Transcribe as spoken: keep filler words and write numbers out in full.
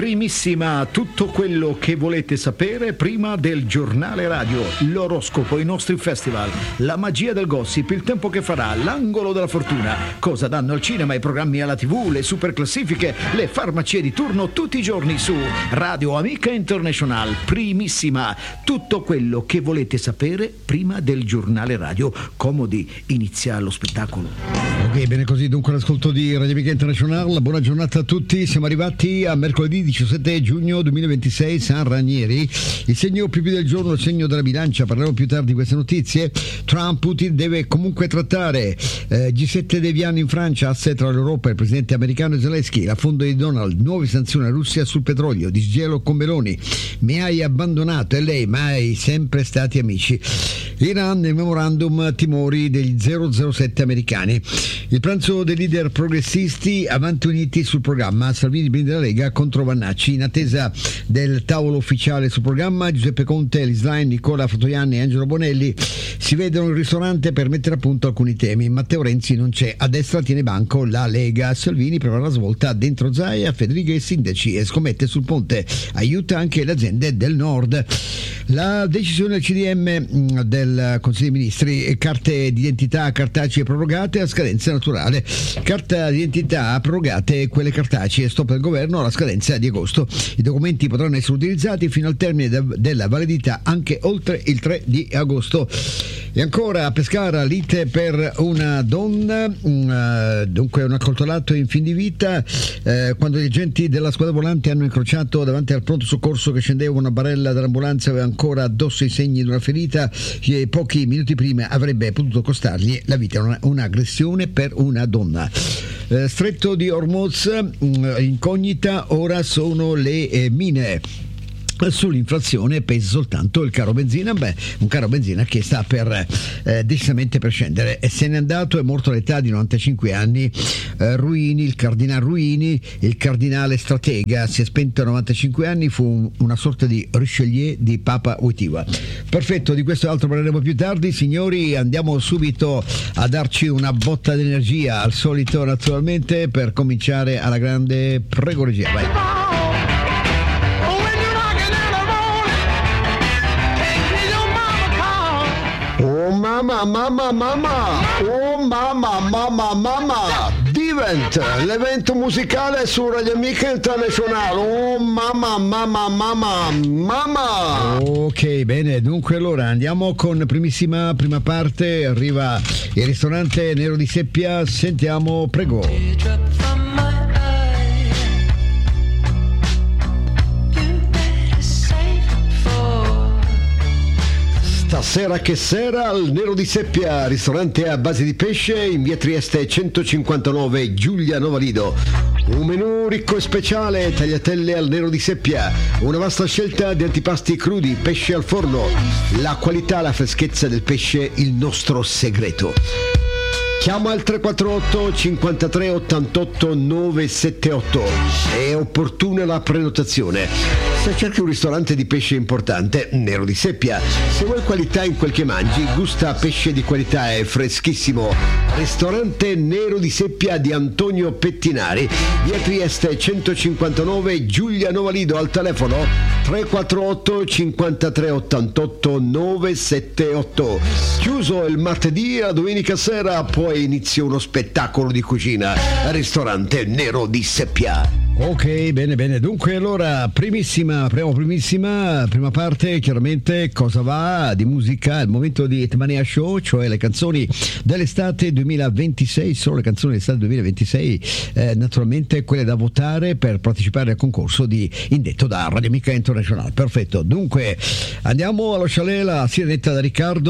Primissima, tutto quello che volete sapere prima del giornale radio, l'oroscopo, i nostri festival, la magia del gossip, il tempo che farà, l'angolo della fortuna, cosa danno al cinema, i programmi alla tivù, le super classifiche, le farmacie di turno tutti i giorni su Radio Amica International. Primissima, tutto quello che volete sapere prima del giornale radio. Comodi, inizia lo spettacolo. Ok, bene così, dunque l'ascolto di Radio Amica International. Buona giornata a tutti, siamo arrivati a mercoledì diciassette giugno duemilaventisei, San Ranieri. Il segno più più del giorno, il segno della bilancia. Parleremo più tardi di queste notizie. Trump, Putin deve comunque trattare. eh, G sette deviano in Francia, asse tra l'Europa e il presidente americano Zelensky. L'affondo di Donald, nuove sanzioni alla Russia sul petrolio, disgelo con Meloni. Mi hai abbandonato e lei, mai sempre stati amici. Iran nel memorandum, timori degli zero zero sette americani. Il pranzo dei leader progressisti, avanti uniti sul programma. Salvini blinde la Lega contro Vannacci. In attesa del tavolo ufficiale sul programma, Giuseppe Conte, Lisline, Nicola Fatoianni e Angelo Bonelli si vedono in ristorante per mettere a punto alcuni temi. Matteo Renzi non c'è, a destra tiene banco la Lega. Salvini prepara la svolta dentro Zaia, Federica e sindaci e scommette sul ponte, aiuta anche le aziende del nord. La decisione del C D M del Consiglio dei Ministri, carte d'identità cartacee prorogate a scadenza naturale. Carta d'identità prorogate, quelle cartacee, stop del governo alla scadenza di agosto. I documenti potranno essere utilizzati fino al termine de- della validità anche oltre il tre di agosto. E ancora a Pescara, lite per una donna, uh, dunque un accoltolato in fin di vita, uh, quando gli agenti della squadra volante hanno incrociato davanti al pronto soccorso che scendeva una barella dall'ambulanza, aveva ancora addosso i segni di una ferita che pochi minuti prima avrebbe potuto costargli la vita. Una, un'aggressione per una donna. Uh, stretto di Hormuz, uh, incognita, ora sono le eh, mine. Sull'inflazione pesa soltanto il caro benzina, beh, un caro benzina che sta per eh, decisamente per scendere. E se n'è andato, è morto all'età di novantacinque anni, eh, Ruini, il cardinale Ruini, il cardinale stratega, si è spento a novantacinque anni, fu un, una sorta di Richelieu di Papa Wojtyła. Perfetto, di questo e altro parleremo più tardi. Signori, andiamo subito a darci una botta d'energia, al solito naturalmente, per cominciare alla grande. Prego regia, vai. Oh mamma, mamma, mamma, oh mamma, mamma, mamma, Divent, l'evento musicale su Radio Amica International. Oh mamma, mamma, mamma, mamma. Ok, bene, dunque allora andiamo con primissima prima parte, arriva il ristorante Nero di Seppia, sentiamo, prego. Stasera che sera al Nero di Seppia, ristorante a base di pesce in via Trieste centocinquantanove, Giulia Novalido. Un menù ricco e speciale, tagliatelle al Nero di Seppia, una vasta scelta di antipasti crudi, pesce al forno, la qualità, la freschezza del pesce, il nostro segreto. Chiama al tre quattro otto cinquantatré ottantotto novecentosettantotto, è opportuna la prenotazione. Se cerchi un ristorante di pesce importante, Nero di Seppia. Se vuoi qualità in quel che mangi, gusta pesce di qualità e freschissimo. Ristorante Nero di Seppia di Antonio Pettinari, via Trieste centocinquantanove, Giulia Novalido, al telefono tre quattro otto cinquantatré ottantotto novecentosettantotto. Chiuso il martedì, la domenica sera poi inizia uno spettacolo di cucina al ristorante Nero di Seppia. Ok, bene, bene. Dunque allora, primissima, prima, primissima, prima parte, chiaramente cosa va di musica, il momento di Etmania Show, cioè le canzoni dell'estate duemilaventisei, solo le canzoni dell'estate duemilaventisei, eh, naturalmente quelle da votare per partecipare al concorso di indetto da Radio Amica International. Perfetto, dunque andiamo allo chalet La Sirenetta da Riccardo.